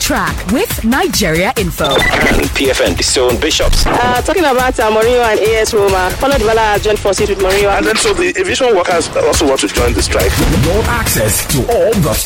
track with Nigeria Info. And PFN, the Stone Bishops. Talking about Mourinho and AS Roma, Paulo Dybala has joined forces with Mourinho. And then so the aviation workers also want to join the strike. Your access to all the